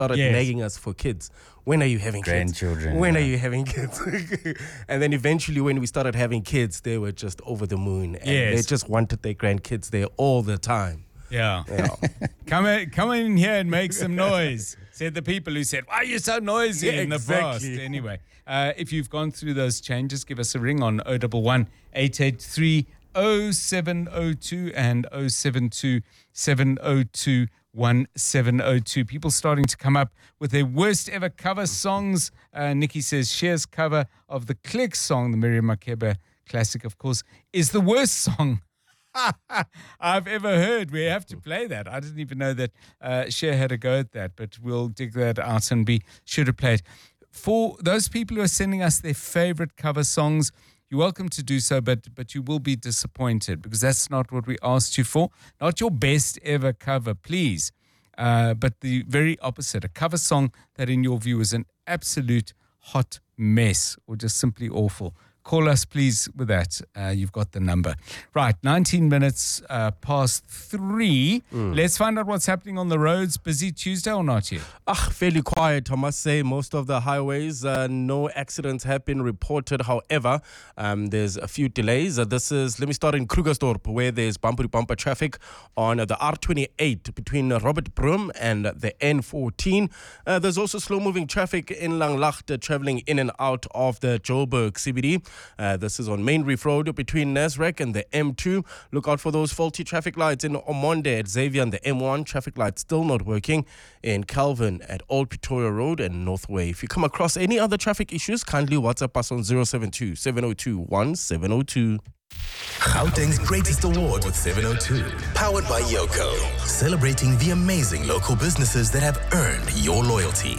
started nagging us for kids. When are you having grandchildren? Kids? When are you having kids? And then eventually when we started having kids, they were just over the moon. And they just wanted their grandkids there all the time. Yeah. Come in here and make some noise, said the people who said, why are you so noisy in the past? Anyway, if you've gone through those changes, give us a ring on 011 883 0702 and 072 702 1702. People starting to come up with their worst ever cover songs. Nikki says Cher's cover of the Click song, the Miriam Makeba classic, of course, is the worst song I've ever heard. We have to play that. I didn't even know that Cher had a go at that, but we'll dig that out and be sure to play it. For those people who are sending us their favorite cover songs, you're welcome to do so, but you will be disappointed because that's not what we asked you for. Not your best ever cover, please, but the very opposite. A cover song that in your view is an absolute hot mess or just simply awful. Call us, please, with that. You've got the number. Right, 19 minutes past 3. Let's find out what's happening on the roads. Busy Tuesday or not yet? Fairly quiet, I must say. Most of the highways, no accidents have been reported. However, there's a few delays. Let me start in Krugersdorp, where there's bumper-to-bumper traffic on the R28 between Robert Brum and the N14. There's also slow-moving traffic in Langlaagte, traveling in and out of the Joburg CBD. This is on Main Reef Road between Nasrec and the M2. Look out for those faulty traffic lights in Omonde at Xavier and the M1. Traffic lights still not working in Calvin at Old Pretoria Road and Northway. If you come across any other traffic issues, kindly WhatsApp us on 072 702 1702. Gauteng's greatest award with 702. Powered by Yoko. Celebrating the amazing local businesses that have earned your loyalty.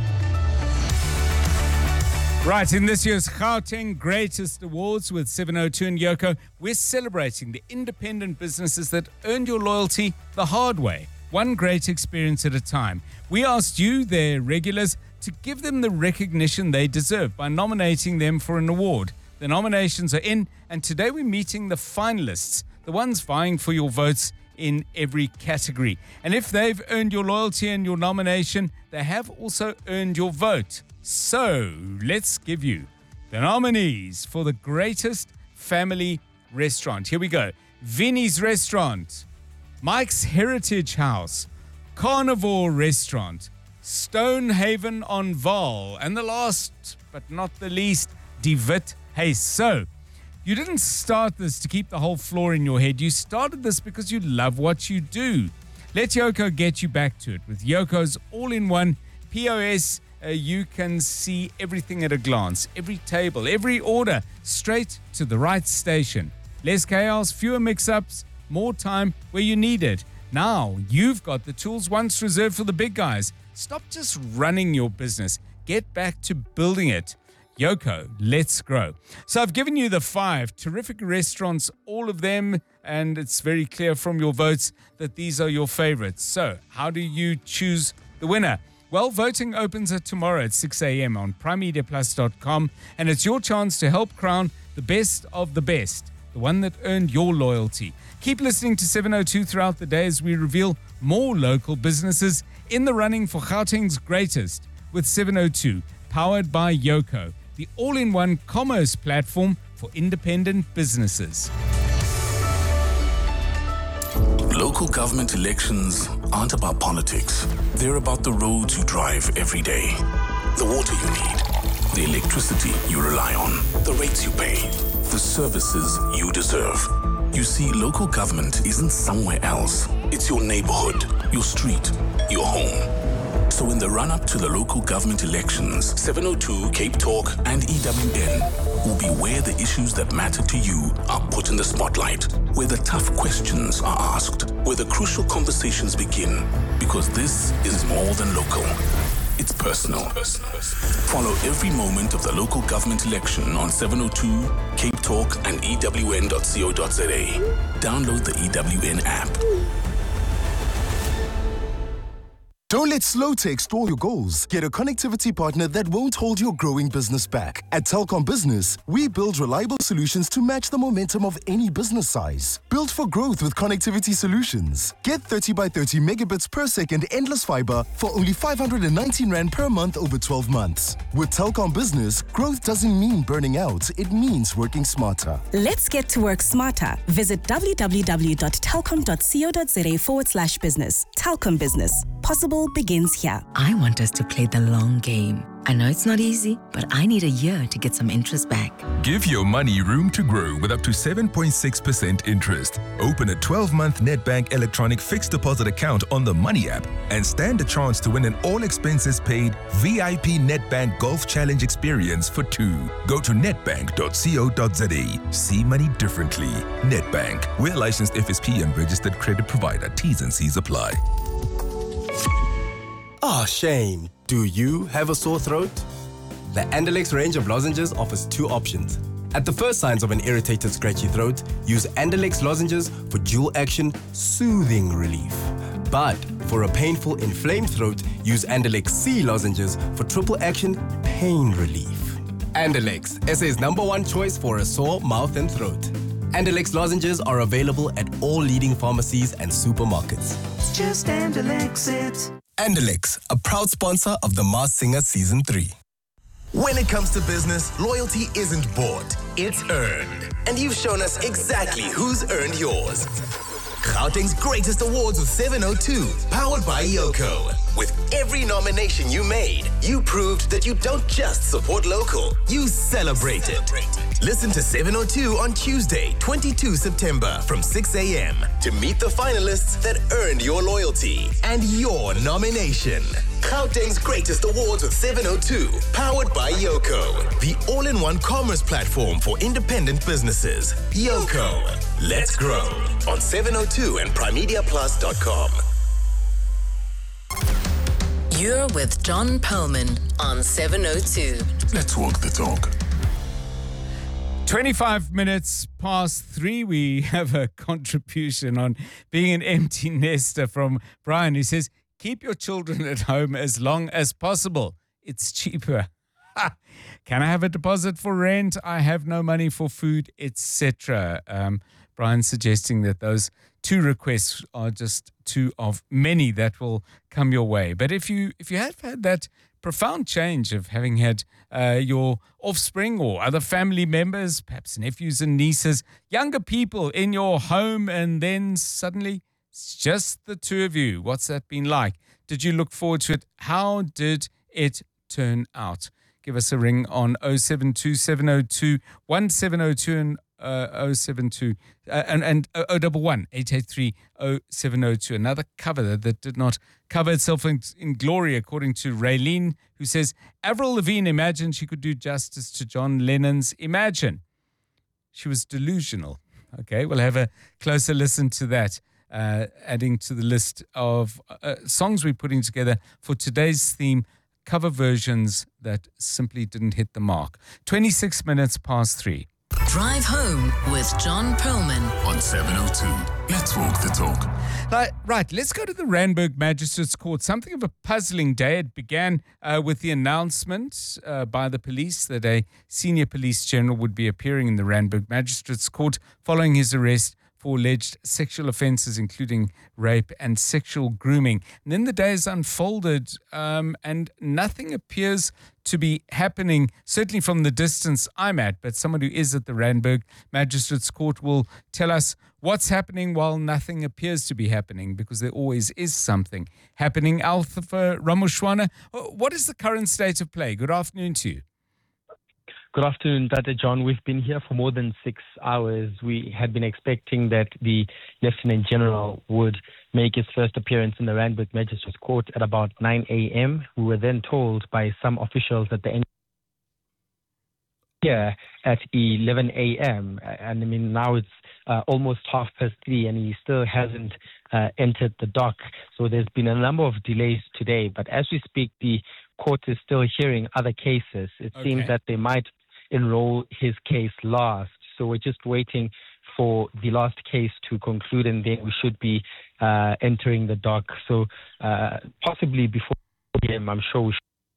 Right, in this year's Gauteng Greatest Awards with 702 and Yoko, we're celebrating the independent businesses that earned your loyalty the hard way, one great experience at a time. We asked you, their regulars, to give them the recognition they deserve by nominating them for an award. The nominations are in, and today we're meeting the finalists, the ones vying for your votes in every category. And if they've earned your loyalty and your nomination, they have also earned your vote. So, let's give you the nominees for the greatest family restaurant. Here we go. Vinnie's Restaurant, Mike's Heritage House, Carnivore Restaurant, Stonehaven on Vaal, and the last but not the least, Die Wit Huis. So, you didn't start this to keep the whole floor in your head. You started this because you love what you do. Let Yoko get you back to it. With Yoko's all-in-one POS, you can see everything at a glance, every table, every order, straight to the right station. Less chaos, fewer mix-ups, more time where you need it. Now, you've got the tools once reserved for the big guys. Stop just running your business. Get back to building it. Yoko, let's grow. So I've given you the 5 terrific restaurants, all of them, and it's very clear from your votes that these are your favorites. So how do you choose the winner? Well, voting opens tomorrow at 6 a.m. on primemediaplus.com, and it's your chance to help crown the best of the best, the one that earned your loyalty. Keep listening to 702 throughout the day as we reveal more local businesses in the running for Gauteng's greatest with 702, powered by Yoko, the all-in-one commerce platform for independent businesses. Local government elections aren't about politics. They're about the roads you drive every day, the water you need, the electricity you rely on, the rates you pay, the services you deserve. You see, local government isn't somewhere else. It's your neighborhood, your street, your home. So in the run-up to the local government elections, 702, Cape Talk, and EWN will be where the issues that matter to you are put in the spotlight, where the tough questions are asked, where the crucial conversations begin, because this is more than local. It's personal. Follow every moment of the local government election on 702, Cape Talk, and EWN.co.za. Download the EWN app. Don't let SlowTech stall your goals. Get a connectivity partner that won't hold your growing business back. At Telkom Business, we build reliable solutions to match the momentum of any business size. Built for growth with connectivity solutions. Get 30 by 30 megabits per second endless fiber for only 519 Rand per month over 12 months. With Telkom Business, growth doesn't mean burning out. It means working smarter. Let's get to work smarter. Visit www.telkom.co.za/business. Telkom Business. Possible begins here. I want us to play the long game. I know it's not easy, but I need a year to get some interest back. Give your money room to grow with up to 7.6% interest. Open a 12-month Nedbank electronic fixed deposit account on the Money app and stand a chance to win an all-expenses-paid VIP Nedbank Golf Challenge experience for 2. Go to nedbank.co.za. See money differently. Nedbank. We're licensed FSP and registered credit provider. T's and C's apply. Shame. Do you have a sore throat? The Andalex range of lozenges offers 2 options. At the first signs of an irritated, scratchy throat, use Andalex lozenges for dual-action, soothing relief. But for a painful, inflamed throat, use Andalex C lozenges for triple-action, pain relief. Andalex, SA's #1 choice for a sore mouth and throat. Andalex lozenges are available at all leading pharmacies and supermarkets. Just Andalex it. Andalex, a proud sponsor of The Masked Singer Season 3. When it comes to business, loyalty isn't bought, it's earned. And you've shown us exactly who's earned yours. Gauteng's greatest awards with 702, powered by Yoco. With every nomination you made, you proved that you don't just support local, you celebrate it. Listen to 702 on Tuesday, 22 September from 6 a.m. to meet the finalists that earned your loyalty and your nomination. Gauteng's greatest awards with 702, powered by Yoco, the all-in-one commerce platform for independent businesses. Yoco, let's grow on 702 and primediaplus.com. You're with John Perlman on 702. Let's walk the talk. 25 minutes past 3, we have a contribution on being an empty nester from Brian, who says, keep your children at home as long as possible. It's cheaper. Can I have a deposit for rent? I have no money for food, etc. Brian suggesting that those 2 requests are just 2 of many that will come your way. But if you have had that profound change of having had your offspring or other family members, perhaps nephews and nieces, younger people in your home, and then suddenly it's just the 2 of you. What's that been like? Did you look forward to it? How did it turn out? Give us a ring on 072 702 1702 and 072 and 011 883 0702. Another cover that did not cover itself in glory, according to Raylene, who says, Avril Lavigne imagined she could do justice to John Lennon's Imagine. She was delusional. Okay, we'll have a closer listen to that, adding to the list of songs we're putting together for today's theme, cover versions that simply didn't hit the mark. 26 minutes past 3. Drive Home with John Perlman on 702. Let's walk the talk. Right, let's go to the Randburg Magistrates Court. Something of a puzzling day. It began with the announcement by the police that a senior police general would be appearing in the Randburg Magistrates Court following his arrest for alleged sexual offences, including rape and sexual grooming. And then the day has unfolded and nothing appears to be happening, certainly from the distance I'm at, but someone who is at the Randburg Magistrates Court will tell us what's happening while nothing appears to be happening, because there always is something happening. Alpha Ramushwana, what is the current state of play? Good afternoon to you. Good afternoon, Dr. John. We've been here for more than 6 hours. We had been expecting that the Lieutenant General would make his first appearance in the Randburg Magistrates Court at about 9 a.m. We were then told by some officials that the end here at 11 a.m. And I mean, now it's almost 3:30 and he still hasn't entered the dock. So there's been a number of delays today. But as we speak, the court is still hearing other cases. It seems that they might enroll his case last. So we're just waiting for the last case to conclude, and then we should be entering the dock. So possibly before PM, I'm sure we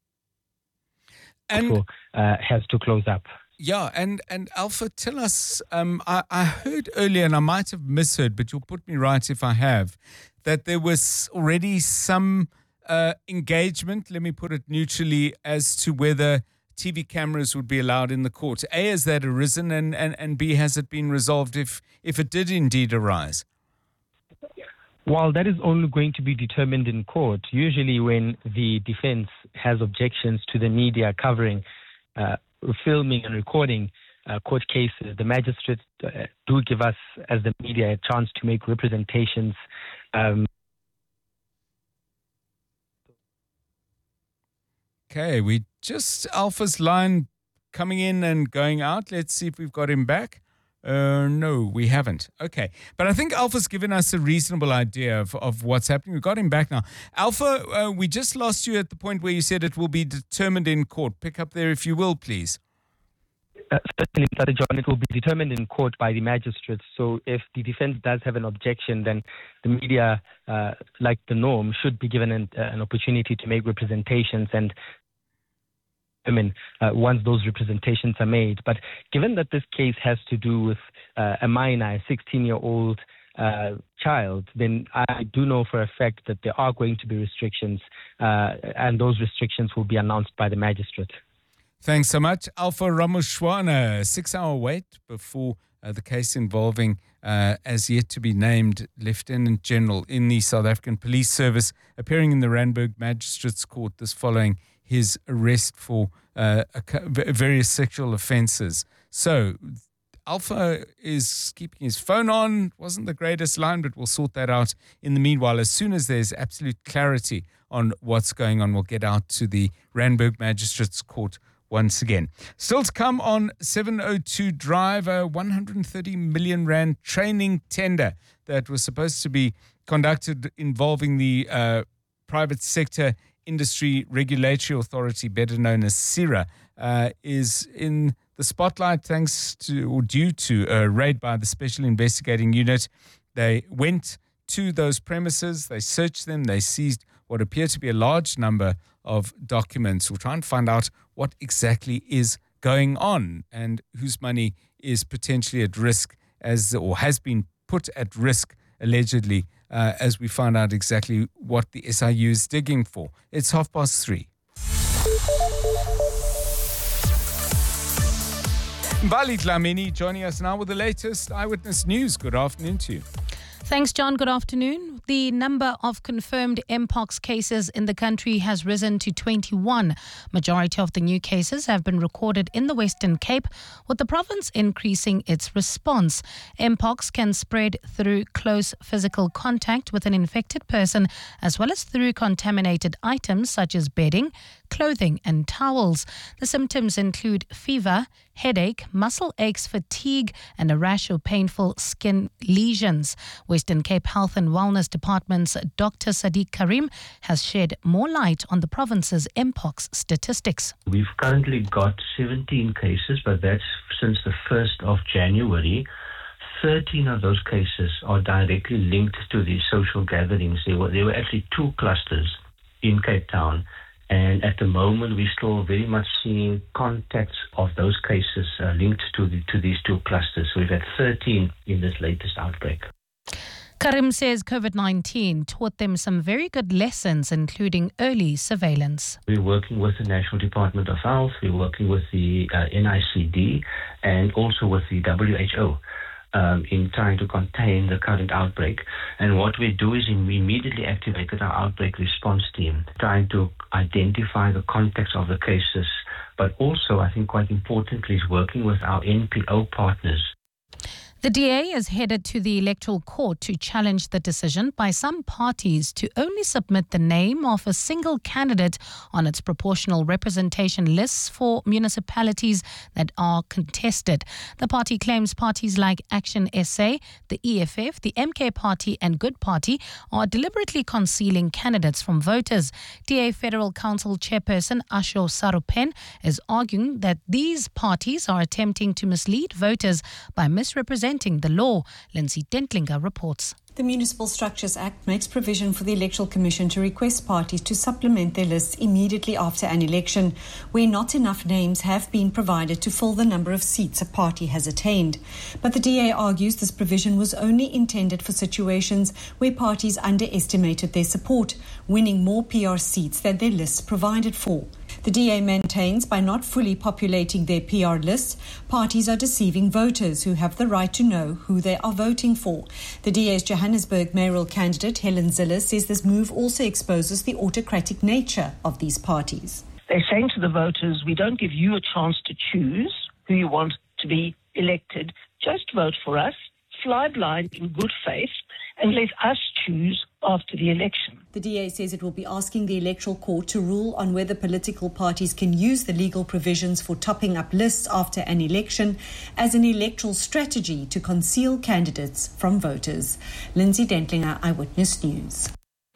has to close up. Yeah, and Alpha, tell us, I heard earlier, and I might have misheard, but you'll put me right if I have, that there was already some engagement, let me put it neutrally, as to whether TV cameras would be allowed in the court. A, has that arisen, and B, has it been resolved if it did indeed arise? Well, that is only going to be determined in court. Usually when the defense has objections to the media covering filming and recording court cases, the magistrates do give us, as the media, a chance to make representations. Okay, we just Alpha's line coming in and going out. Let's see if we've got him back. No, we haven't. Okay. But I think Alpha's given us a reasonable idea of what's happening. We've got him back now. Alpha, we just lost you at the point where you said it will be determined in court. Pick up there if you will, please. Certainly, Dr. John, it will be determined in court by the magistrates. So if the defense does have an objection, then the media, like the norm, should be given an opportunity to make representations and once those representations are made. But given that this case has to do with a minor, a 16-year-old child, then I do know for a fact that there are going to be restrictions, and those restrictions will be announced by the magistrate. Thanks so much. Alpha Ramushwana, 6-hour wait before the case involving as yet to be named Lieutenant General in the South African Police Service, appearing in the Randburg Magistrates Court this following his arrest for various sexual offences. So Alpha is keeping his phone on. Wasn't the greatest line, but we'll sort that out. In the meanwhile, as soon as there's absolute clarity on what's going on, we'll get out to the Randburg Magistrates Court once again. Still to come on 702 Drive, a 130 million rand training tender that was supposed to be conducted involving the private sector Industry Regulatory Authority, better known as CIRA, is in the spotlight thanks to, or due to, a raid by the Special Investigating Unit. They went to those premises, they searched them, they seized what appear to be a large number of documents. We'll try and find out what exactly is going on and whose money is potentially at risk or has been put at risk, allegedly, as we find out exactly what the SIU is digging for. It's 3:30. Mbali Dlamini joining us now with the latest Eyewitness News. Good afternoon to you. Thanks, John. Good afternoon. The number of confirmed Mpox cases in the country has risen to 21. Majority of the new cases have been recorded in the Western Cape, with the province increasing its response. Mpox can spread through close physical contact with an infected person, as well as through contaminated items such as bedding, clothing and towels. The symptoms include fever, headache, muscle aches, fatigue, and a rash or painful skin lesions. Western Cape Health and Wellness Department's Dr. Sadiq Karim has shed more light on the province's Mpox statistics. We've currently got 17 cases, but that's since the 1st of January. 13 of those cases are directly linked to these social gatherings. There were actually 2 clusters in Cape Town. And at the moment, we're still very much seeing contacts of those cases linked to these 2 clusters. So we've had 13 in this latest outbreak. Karim says COVID-19 taught them some very good lessons, including early surveillance. We're working with the National Department of Health, we're working with the NICD, and also with the WHO. In trying to contain the current outbreak. And what we do is we immediately activated our outbreak response team, trying to identify the context of the cases, but also, I think quite importantly, is working with our NPO partners. The DA is headed to the Electoral Court to challenge the decision by some parties to only submit the name of a single candidate on its proportional representation lists for municipalities that are contested. The party claims parties like Action SA, the EFF, the MK Party and Good Party are deliberately concealing candidates from voters. DA Federal Council Chairperson Asho Sarupen is arguing that these parties are attempting to mislead voters by misrepresenting implementing the law. Lindsay Dentlinger reports. The Municipal Structures Act makes provision for the Electoral Commission to request parties to supplement their lists immediately after an election, where not enough names have been provided to fill the number of seats a party has attained. But the DA argues this provision was only intended for situations where parties underestimated their support, winning more PR seats than their lists provided for. The DA maintains by not fully populating their PR lists, parties are deceiving voters who have the right to know who they are voting for. The DA's Johannesburg mayoral candidate, Helen Zille, says this move also exposes the autocratic nature of these parties. They're saying to the voters, we don't give you a chance to choose who you want to be elected. Just vote for us, fly blind in good faith, and let us choose after the election. The DA says it will be asking the Electoral Court to rule on whether political parties can use the legal provisions for topping up lists after an election as an electoral strategy to conceal candidates from voters. Lindsay Dentlinger, Eyewitness News.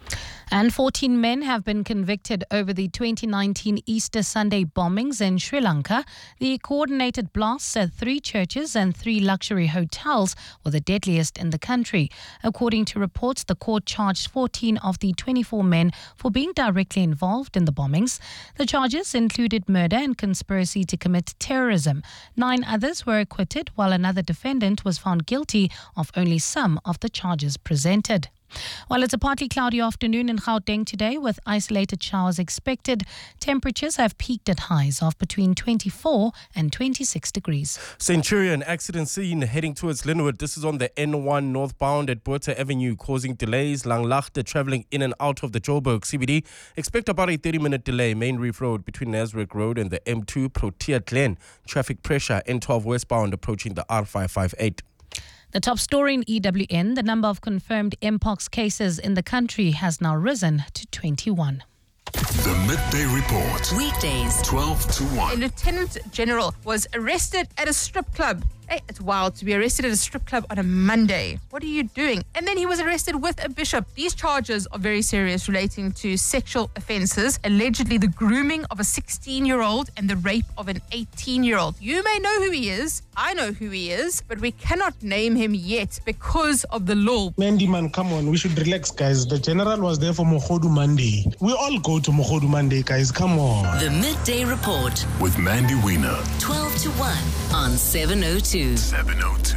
And 14 men have been convicted over the 2019 Easter Sunday bombings in Sri Lanka. The coordinated blasts at 3 churches and 3 luxury hotels were the deadliest in the country. According to reports, the court charged 14 of the 24 men for being directly involved in the bombings. The charges included murder and conspiracy to commit terrorism. 9 others were acquitted, while another defendant was found guilty of only some of the charges presented. Well, it's a partly cloudy afternoon in Gauteng today with isolated showers expected. Temperatures have peaked at highs of between 24 and 26 degrees. Centurion accident scene heading towards Linwood. This is on the N1 northbound at Botha Avenue, causing delays. Langlaagte travelling in and out of the Joburg CBD. Expect about a 30-minute delay. Main Reef Road between Nasrec Road and the M2 Protea Glen. Traffic pressure N12 westbound approaching the R558. The top story in EWN, the number of confirmed Mpox cases in the country has now risen to 21. The Midday Report. Weekdays, 12 to 1. A lieutenant general was arrested at a strip club. Hey, it's wild to be arrested at a strip club on a Monday. What are you doing? And then he was arrested with a bishop. These charges are very serious, relating to sexual offences, allegedly the grooming of a 16-year-old and the rape of an 18-year-old. You may know who he is. I know who he is, but we cannot name him yet because of the law. Mandy, man, come on. We should relax, guys. The general was there for Mogodu Monday. We all go to Mogodu Monday, guys. Come on. The Midday Report with Mandy Wiener. 12 to 1 on 702. 702.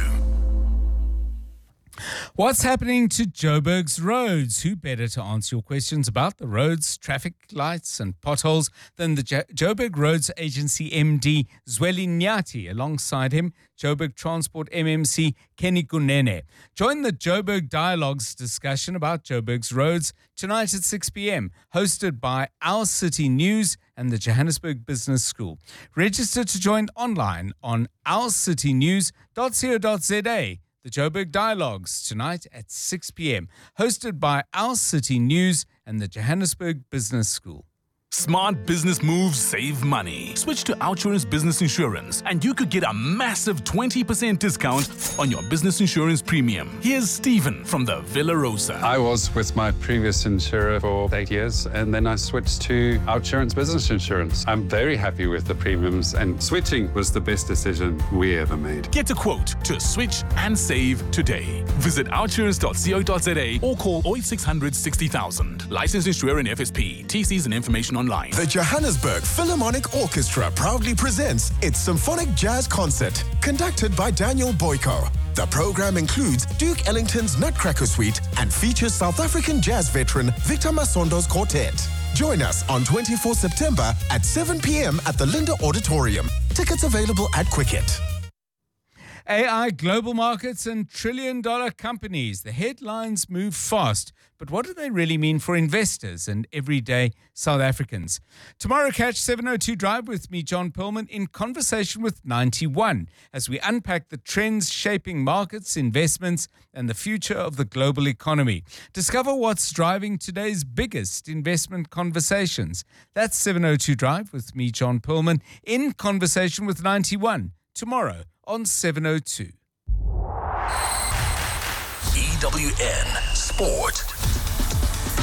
What's happening to Joburg's roads? Who better to answer your questions about the roads, traffic lights and potholes than the Joburg Roads Agency MD Zweli Nyati. Alongside him, Joburg Transport MMC Kenny Kunene. Join the Joburg Dialogues discussion about Joburg's roads tonight at 6 p.m, hosted by Our City News and the Johannesburg Business School. Register to join online on ourcitynews.co.za. The Joburg Dialogues tonight at 6 p.m, hosted by Our City News and the Johannesburg Business School. Smart business moves save money. Switch to Outsurance Business Insurance and you could get a massive 20% discount on your business insurance premium. Here's Stephen from the Villa Rosa. I was with my previous insurer for 8 years and then I switched to Outsurance Business Insurance. I'm very happy with the premiums and switching was the best decision we ever made. Get a quote to switch and save today. Visit outsurance.co.za or call 0800 60,000. Licensed insurer and FSP. TCs and information online. The Johannesburg Philharmonic Orchestra proudly presents its Symphonic Jazz Concert, conducted by Daniel Boyko. The program includes Duke Ellington's Nutcracker Suite and features South African jazz veteran Victor Masondo's quartet. Join us on 24 September at 7 p.m. at the Linda Auditorium. Tickets available at Quicket. AI, global markets and trillion-dollar companies. The headlines move fast, but what do they really mean for investors and everyday South Africans? Tomorrow, catch 702 Drive with me, John Perlman, in conversation with 91 as we unpack the trends shaping markets, investments, and the future of the global economy. Discover what's driving today's biggest investment conversations. That's 702 Drive with me, John Perlman, in conversation with 91 tomorrow on 702. EWN Sport.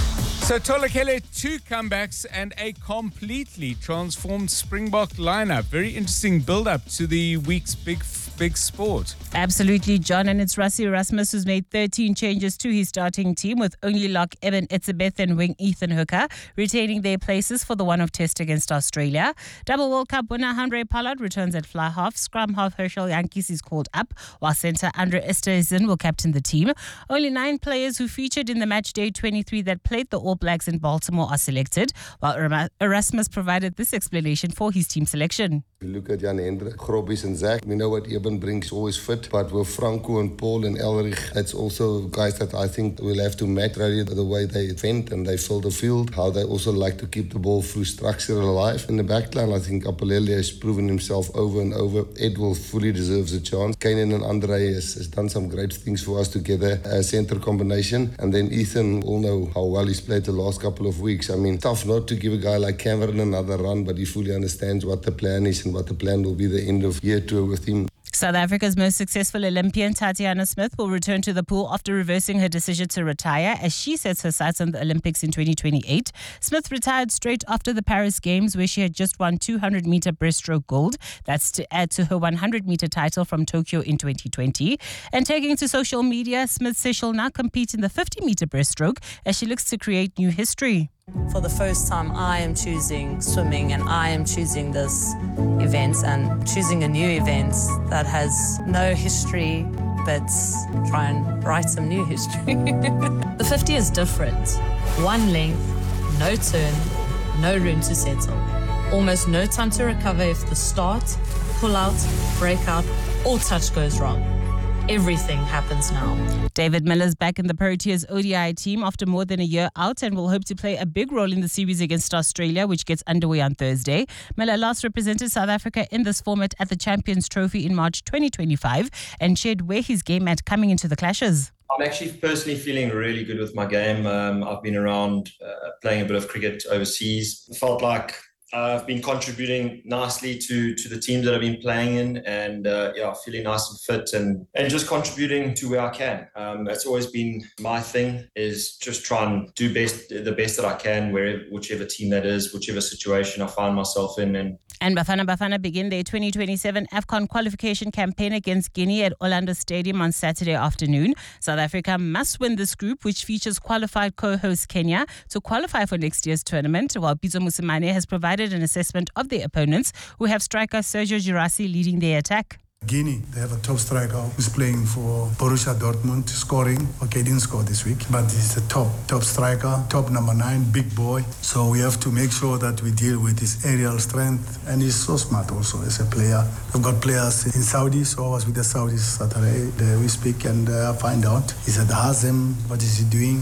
So Tolakele, 2 comebacks and a completely transformed Springbok lineup. Very interesting build-up to the week's big sport. Absolutely, John. And it's Rassie Erasmus who's made 13 changes to his starting team, with only lock Evan Etzebeth and wing Ethan Hooker retaining their places for the one-off test against Australia. Double World Cup winner Handré Pollard returns at fly half. Scrum half Herschel Jantjies is called up, while centre Andre Esterhuizen will captain the team. Only 9 players who featured in the match day 23 that played the All Blacks in Baltimore are selected, while Erasmus provided this explanation for his team selection. You look at Jan Hendrik, Grobbies and Zach. We know what Eben brings, always fit. But with Franco and Paul and Elrich, it's also guys that I think will have to match really the way they defend and they fill the field. How they also like to keep the ball through structure alive. In the backline, I think Apalele has proven himself over and over. Edwill fully deserves a chance. Kanan and Andre has done some great things for us together. Center combination. And then Ethan, all know how well he's played the last couple of weeks. I mean, tough not to give a guy like Cameron another run, but he fully understands what the plan is and what the plan will be the end of year 2 with him. South Africa's most successful Olympian, Tatiana Smith, will return to the pool after reversing her decision to retire as she sets her sights on the Olympics in 2028. Smith retired straight after the Paris Games, where she had just won 200-meter breaststroke gold. That's to add to her 100-meter title from Tokyo in 2020. And taking to social media, Smith says she'll now compete in the 50-meter breaststroke as she looks to create new history. For the first time, I am choosing swimming and I am choosing this event and choosing a new event that has no history, but try and write some new history. The 50 is different. One length, no turn, no room to settle. Almost no time to recover if the start, pull out, break out, or touch goes wrong. Everything happens now. David Miller's back in the Proteas ODI team after more than a year out and will hope to play a big role in the series against Australia, which gets underway on Thursday. Miller last represented South Africa in this format at the Champions Trophy in March 2025 and shared where his game at coming into the clashes. I'm actually personally feeling really good with my game. I've been around playing a bit of cricket overseas. I felt like I've been contributing nicely to the teams that I've been playing in and feeling nice and fit and just contributing to where I can. That's always been my thing, is just try and do the best that I can, whichever team that is, whichever situation I find myself in. And Bafana begin their 2027 AFCON qualification campaign against Guinea at Orlando Stadium on Saturday afternoon. South Africa must win this group, which features qualified co-host Kenya, to qualify for next year's tournament, while Bizo Musimane has provided an assessment of their opponents, who have striker Sergio Girassi leading their attack. Guinea, they have a top striker who's playing for Borussia Dortmund, scoring. Okay, didn't score this week, but he's a top striker, top number 9, big boy. So we have to make sure that we deal with his aerial strength, and he's so smart also as a player. We've got players in Saudi, so I was with the Saudis Saturday. We speak and find out. He's at Hazem, what is he doing,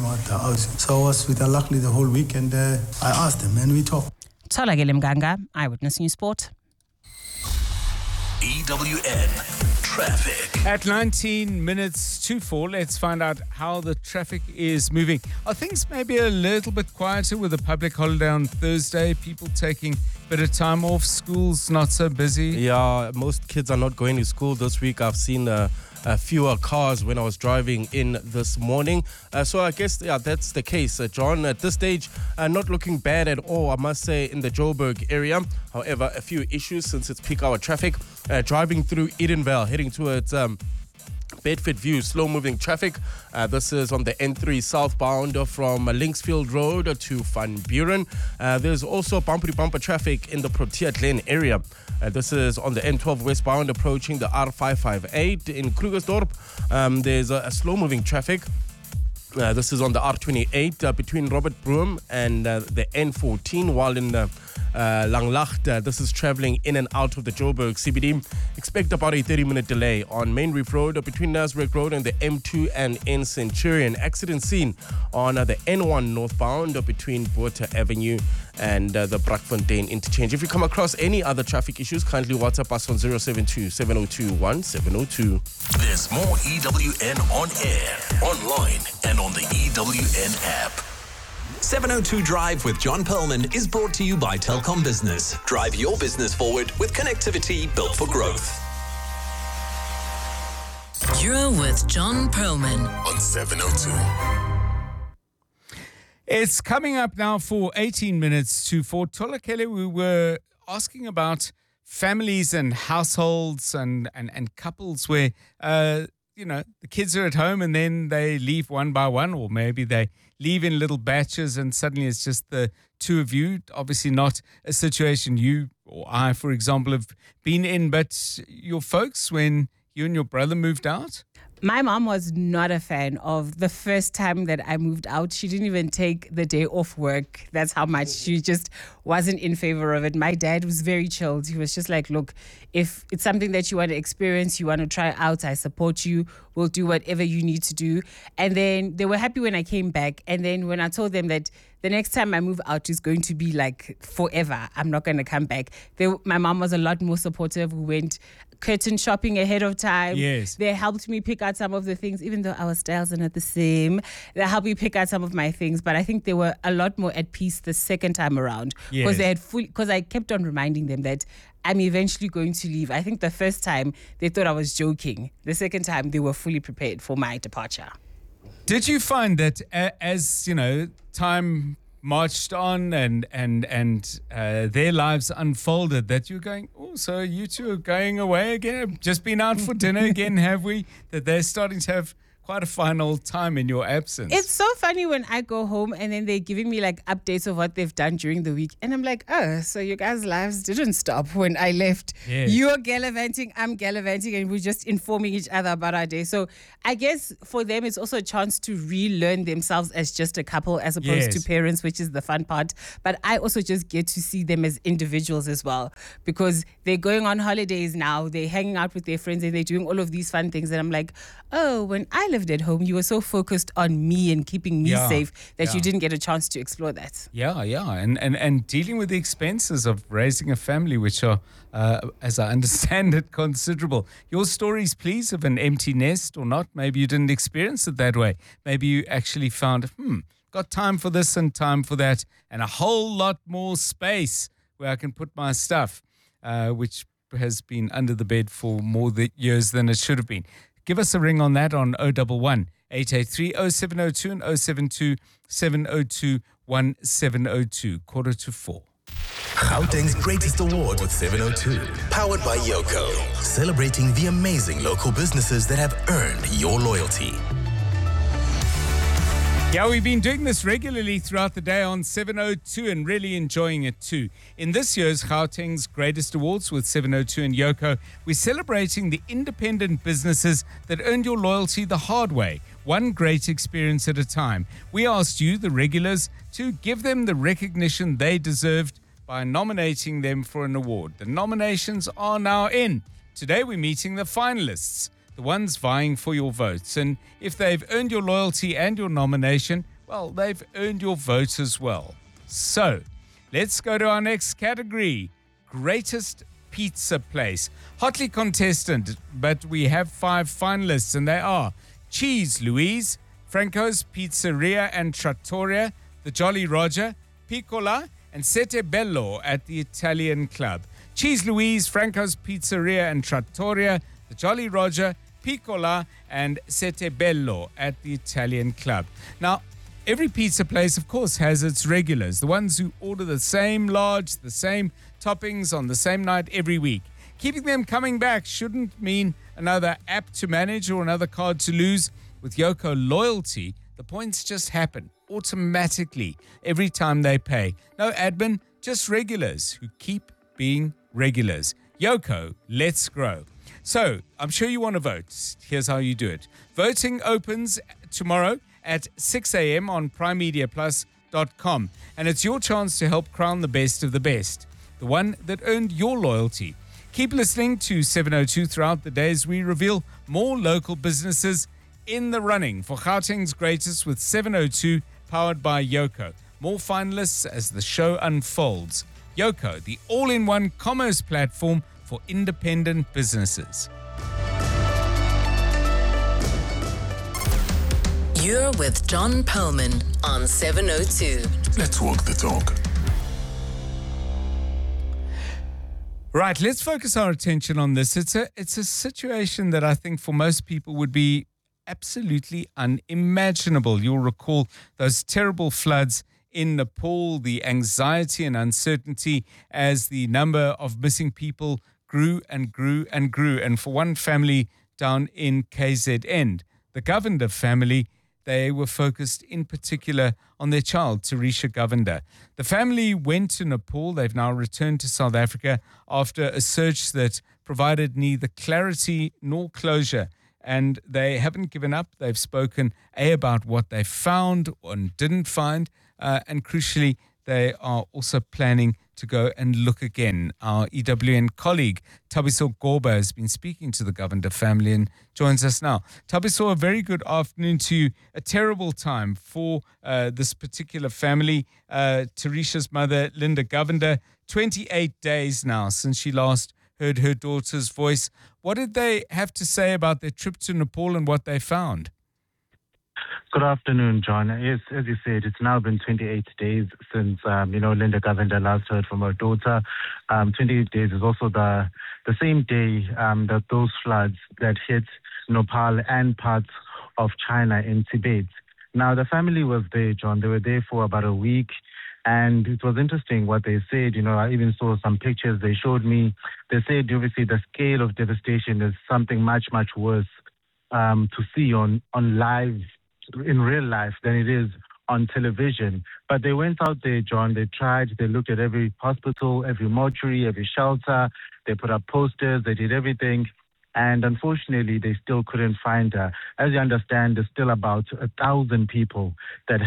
So I was with Al-Akhli the whole week, and I asked him, and we talked. Tolakele Mganga, Eyewitness News Sport. EWN Traffic. At 19 minutes to 4, let's find out how the traffic is moving. Are things maybe a little bit quieter with a public holiday on Thursday? People taking a bit of time off, schools not so busy? Yeah, most kids are not going to school this week. I've seen fewer cars when I was driving in this morning. So I guess, that's the case. John, at this stage, not looking bad at all, I must say, in the Joburg area. However, a few issues since it's peak hour traffic. Driving through Edenvale, heading towards Bedford View, slow-moving traffic. This is on the N3 southbound from Linksfield Road to Van Buren. There's also bumper-to-bumper traffic in the Protea Glen area. This is on the N12 westbound approaching the R558 in Krugersdorp. There's a slow-moving traffic. This is on the R28 between Robert Broom and the N14, while in Langlacht, this is traveling in and out of the Joburg CBD. Expect about a 30-minute delay on Main Reef Road between Nasrec Road and the M2 and N Centurion. Accident scene on the N1 northbound between Botha Avenue and the Brakfontein interchange. If you come across any other traffic issues, kindly WhatsApp us on 072-702-1702. There's more EWN on air, online, and on the EWN app. 702 Drive with John Perlman is brought to you by Telkom Business. Drive your business forward with connectivity built for growth. You're with John Perlman on 702. It's coming up now for 18 minutes to 4. Tolakele, we were asking about families and households and couples where, the kids are at home and then they leave one by one, or maybe they leave in little batches and suddenly it's just the two of you. Obviously not a situation you or I, for example, have been in, but your folks when you and your brother moved out? My mom was not a fan of the first time that I moved out. She didn't even take the day off work. That's how much she just wasn't in favor of it. My dad was very chilled. He was just like, look, if it's something that you want to experience, you want to try out, I support you. We'll do whatever you need to do. And then they were happy when I came back. And then when I told them that the next time I move out is going to be like forever, I'm not going to come back, my mom was a lot more supportive. We went curtain shopping ahead of time. Yes. They helped me pick out some of the things, even though our styles are not the same. They helped me pick out some of my things, but I think they were a lot more at peace the second time around because because I kept on reminding them that I'm eventually going to leave. I think the first time they thought I was joking. The second time they were fully prepared for my departure. Did you find that as time marched on and their lives unfolded, that you're going, oh, so you two are going away again? Just been out for dinner again, have we? That they're starting to have quite a fine old time in your absence. It's so funny when I go home and then they're giving me like updates of what they've done during the week. And I'm like, oh, so you guys' lives didn't stop when I left. Yes. You're gallivanting, I'm gallivanting, and we're just informing each other about our day. So I guess for them, it's also a chance to relearn themselves as just a couple as opposed to parents, which is the fun part. But I also just get to see them as individuals as well, because they're going on holidays now, they're hanging out with their friends and they're doing all of these fun things. And I'm like, oh, when I lived at home, you were so focused on me and keeping me safe that you didn't get a chance to explore that. Yeah. And dealing with the expenses of raising a family, which are, as I understand it, considerable. Your stories, please, of an empty nest or not. Maybe you didn't experience it that way. Maybe you actually found, got time for this and time for that, and a whole lot more space where I can put my stuff, which has been under the bed for more years than it should have been. Give us a ring on that on 011 883 0702 and 072 702 1702, 3:45. Gauteng's greatest award with 702, powered by Yoko, celebrating the amazing local businesses that have earned your loyalty. Yeah, we've been doing this regularly throughout the day on 702 and really enjoying it too. In this year's Gauteng's Greatest Awards with 702 and Yoko, we're celebrating the independent businesses that earned your loyalty the hard way, one great experience at a time. We asked you, the regulars, to give them the recognition they deserved by nominating them for an award. The nominations are now in. Today we're meeting the finalists, the ones vying for your votes. And if they've earned your loyalty and your nomination, well, they've earned your vote as well. So, let's go to our next category, Greatest Pizza Place. Hotly contested, but we have 5 finalists, and they are Cheese Louise, Franco's Pizzeria and Trattoria, the Jolly Roger, Piccola, and Sette Bello at the Italian Club. Cheese Louise, Franco's Pizzeria and Trattoria, the Jolly Roger, Piccola, and Sette Bello at the Italian Club. Now, every pizza place, of course, has its regulars, the ones who order the same large, the same toppings on the same night every week. Keeping them coming back shouldn't mean another app to manage or another card to lose. With Yoko Loyalty, the points just happen automatically every time they pay. No admin, just regulars who keep being regulars. Yoko, let's grow. So, I'm sure you want to vote. Here's how you do it. Voting opens tomorrow at 6 a.m. on primemediaplus.com. And it's your chance to help crown the best of the best, the one that earned your loyalty. Keep listening to 702 throughout the day as we reveal more local businesses in the running for Gauteng's Greatest with 702, powered by Yoko. More finalists as the show unfolds. Yoko, the all-in-one commerce platform for independent businesses. You're with John Perlman on 702. Let's walk the talk. Right, let's focus our attention on this. It's a situation that I think for most people would be absolutely unimaginable. You'll recall those terrible floods in Nepal, the anxiety and uncertainty as the number of missing people grew and grew and grew. And for one family down in KZN, the Govender family, they were focused in particular on their child, Tarisha Govender. The family went to Nepal. They've now returned to South Africa after a search that provided neither clarity nor closure. And they haven't given up. They've spoken about what they found and didn't find. And crucially, they are also planning to go and look again. Our EWN colleague, Thabiso Gorba, has been speaking to the Govender family and joins us now. Thabiso, a very good afternoon to you. A terrible time for this particular family. Tarisha's mother, Linda Govender, 28 days now since she last heard her daughter's voice. What did they have to say about their trip to Nepal and what they found? Good afternoon, John. Yes, as you said, it's now been 28 days since, Linda Govender last heard from her daughter. 28 days is also the same day that those floods that hit Nepal and parts of China in Tibet. Now, the family was there, John. They were there for about a week. And it was interesting what they said. I even saw some pictures they showed me. They said, obviously, the scale of devastation is something much, much worse to see on live, in real life, than it is on television. But they went out there, John. They tried. They looked at every hospital, every mortuary, every shelter. They put up posters. They did everything. And unfortunately, they still couldn't find her. As you understand, there's still about 1,000 people that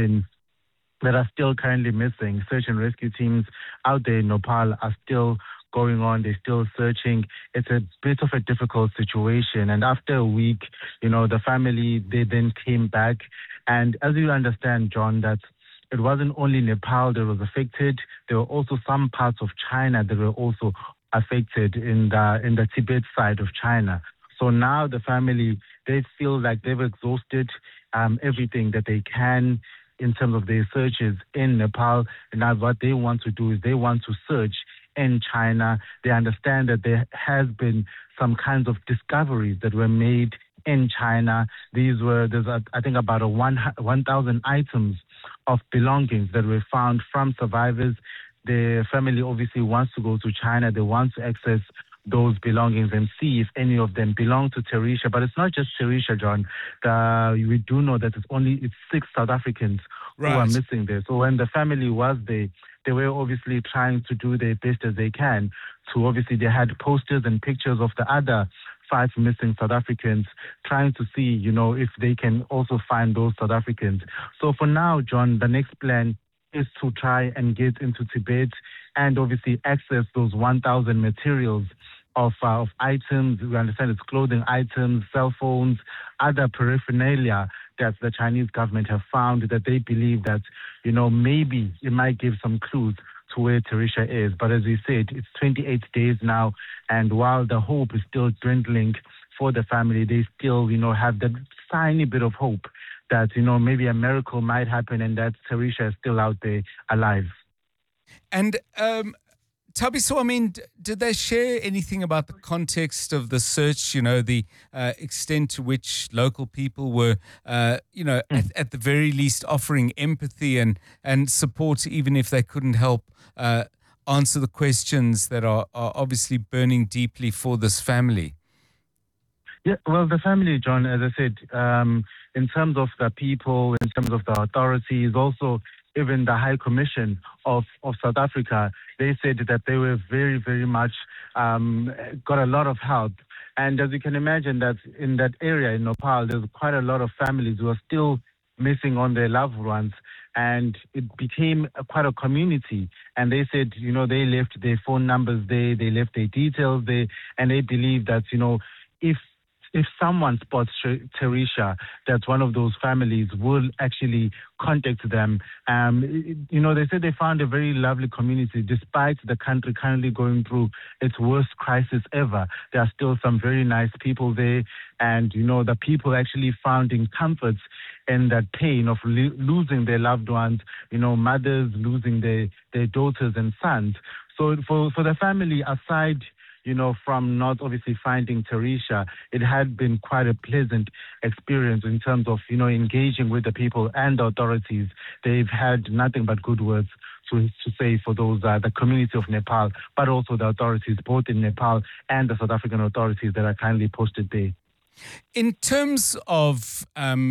are still currently missing. Search and rescue teams out there in Nepal are still going on. They're still searching. It's a bit of a difficult situation. And after a week, the family, they then came back. And as you understand, John, that it wasn't only Nepal that was affected. There were also some parts of China that were also affected in the Tibet side of China. So now the family, they feel like they've exhausted everything that they can in terms of their searches in Nepal. And now what they want to do is they want to search in China. They understand that there has been some kinds of discoveries that were made in China. There's I think about 1,000 items of belongings that were found from survivors. The family obviously wants to go to China. They want to access those belongings and see if any of them belong to Tarisha. But it's not just Tarisha, John. We do know that it's 6 South Africans who are missing there. So when the family was there, they were obviously trying to do their best as they can. So obviously they had posters and pictures of the other 5 missing South Africans, trying to see, if they can also find those South Africans. So for now, John, the next plan is to try and get into Tibet and obviously access those 1,000 materials of items. We understand it's clothing items, cell phones, other paraphernalia that the Chinese government have found that they believe that, maybe it might give some clues to where Tarisha is. But as we said, it's 28 days now, and while the hope is still dwindling for the family, they still, have that tiny bit of hope that, maybe a miracle might happen and that Tarisha is still out there alive. And Thabiso, did they share anything about the context of the search, the extent to which local people were, at the very least offering empathy and support, even if they couldn't help answer the questions that are obviously burning deeply for this family? Yeah, well, the family, John, as I said, in terms of the people, in terms of the authorities, also even the High Commission of South Africa, they said that they were very, very much got a lot of help. And as you can imagine, that in that area in Nepal, there's quite a lot of families who are still missing on their loved ones. And it became quite a community. And they said, they left their phone numbers there, they left their details there, and they believe that, if someone spots Tarisha, that one of those families will actually contact them. They said they found a very lovely community despite the country currently going through its worst crisis ever. There are still some very nice people there, and the people actually finding comforts in that pain of losing their loved ones. Mothers losing their daughters and sons. So for the family, aside from not obviously finding Tarisha, it had been quite a pleasant experience in terms of, engaging with the people and the authorities. They've had nothing but good words to say for those, the community of Nepal, but also the authorities, both in Nepal and the South African authorities that are kindly posted there. In terms of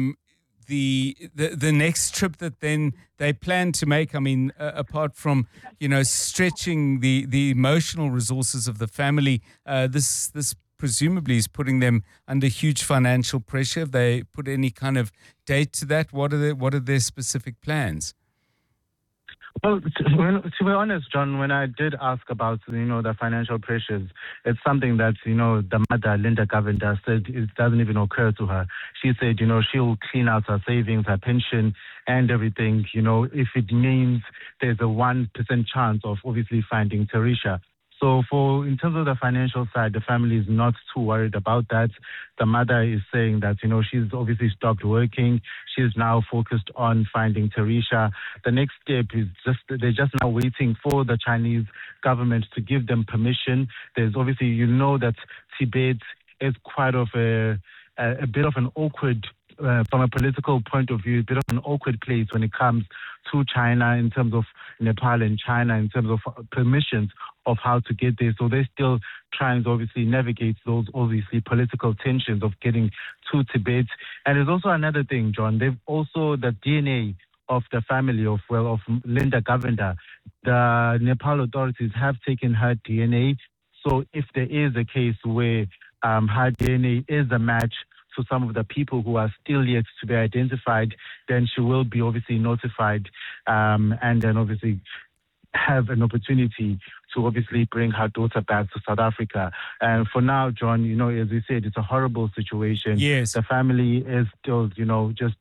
the next trip that then they plan to make, apart from, stretching the emotional resources of the family, this presumably is putting them under huge financial pressure. Have they put any kind of date to that? What are their specific plans? Well, to be honest, John, when I did ask about, the financial pressures, it's something that, the mother, Linda Govender, said it doesn't even occur to her. She said, she'll clean out her savings, her pension and everything, if it means there's a 1% chance of obviously finding Tarisha. So in terms of the financial side, the family is not too worried about that. The mother is saying that, she's obviously stopped working. She's now focused on finding Tarisha. The next step is they're just now waiting for the Chinese government to give them permission. There's obviously, that Tibet is quite of a bit of an awkward from a political point of view, a bit of an awkward place when it comes to China in terms of Nepal and China in terms of permissions of how to get there. So they're still trying to obviously navigate those obviously political tensions of getting to Tibet. And there's also another thing, John. They've also the DNA of the family of Linda Govender. The Nepal authorities have taken her DNA. So if there is a case where her DNA is a match to some of the people who are still yet to be identified, then she will be obviously notified and then obviously have an opportunity to obviously bring her daughter back to South Africa. And for now, John, as we said, it's a horrible situation. Yes. The family is still, just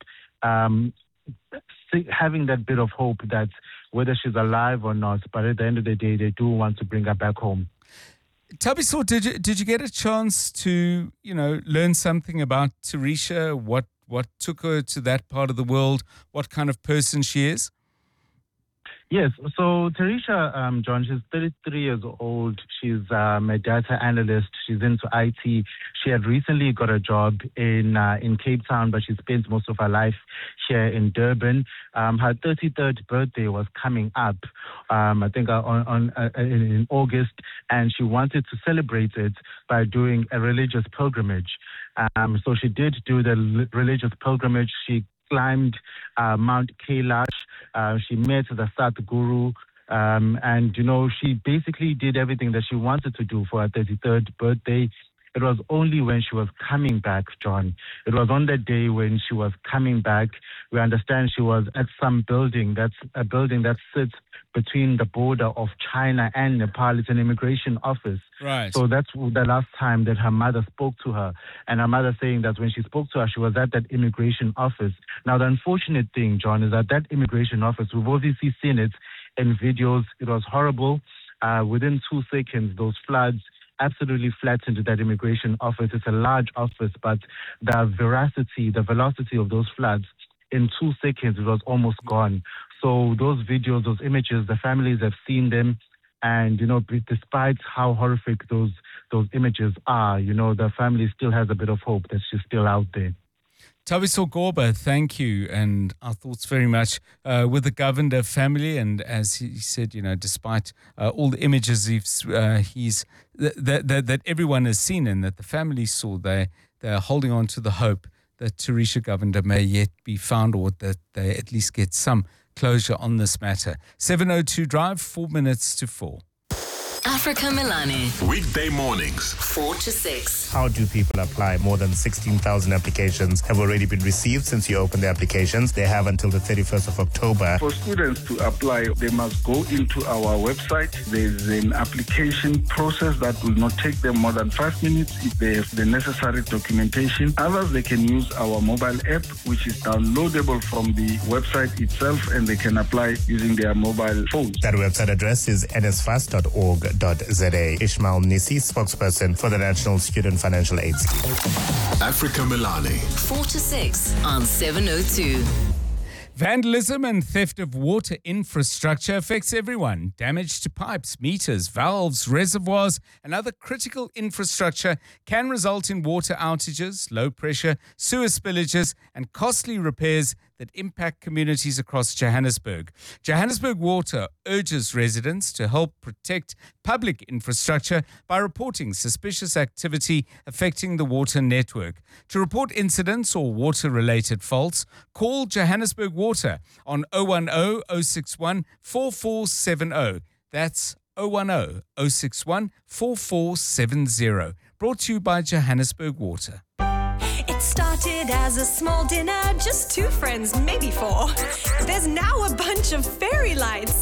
having that bit of hope that whether she's alive or not, but at the end of the day, they do want to bring her back home. Tabiso, did you get a chance to, learn something about Tarisha, what took her to that part of the world, what kind of person she is? Yes, so Tarisha, John, she's 33 years old. She's a data analyst. She's into IT. She had recently got a job in Cape Town, but she spent most of her life here in Durban. Her 33rd birthday was coming up, I think in August, and she wanted to celebrate it by doing a religious pilgrimage. So she did do the religious pilgrimage. She climbed Mount Kailash. She met the Sadhguru. And, she basically did everything that she wanted to do for her 33rd birthday. It was only when she was coming back, John. It was on that day when she was coming back. We understand she was at some building. That's a building that sits between the border of China and Nepal. It's an immigration office. Right. So that's the last time that her mother spoke to her. And her mother saying that when she spoke to her, she was at that immigration office. Now, the unfortunate thing, John, is that immigration office, we've obviously seen it in videos. It was horrible. Within 2 seconds, those floods absolutely flattened that immigration office. It's a large office, but the velocity of those floods, in 2 seconds, it was almost gone. So those videos, those images, the families have seen them. And, despite how horrific those images are, the family still has a bit of hope that she's still out there. Tabiso Gorba, thank you. And our thoughts very much with the Govender family. And as he said, despite all the images that everyone has seen and that the family saw, they're holding on to the hope that Tarisha Govender may yet be found, or that they at least get some closure on this matter. 702 Drive, 4 minutes to 4. Africa Milani. Weekday mornings, 4 to 6. How do people apply? More than 16,000 applications have already been received since you opened the applications. They have until the 31st of October. For students to apply, they must go into our website. There's an application process that will not take them more than 5 minutes if they have the necessary documentation. Others, they can use our mobile app, which is downloadable from the website itself, and they can apply using their mobile phones. That website address is nsfast.org.za. Ishmael Nisi, spokesperson for the National Student Financial Aid Scheme. Africa Milani. 4 to 6 on 702. Vandalism and theft of water infrastructure affects everyone. Damage to pipes, meters, valves, reservoirs, and other critical infrastructure can result in water outages, low pressure, sewer spillages, and costly repairs that impact communities across Johannesburg. Johannesburg Water urges residents to help protect public infrastructure by reporting suspicious activity affecting the water network. To report incidents or water-related faults, call Johannesburg Water on 010 061 4470. That's 010 061 4470. Brought to you by Johannesburg Water. It started as a small dinner, just two friends, maybe four. There's now a bunch of fairy lights.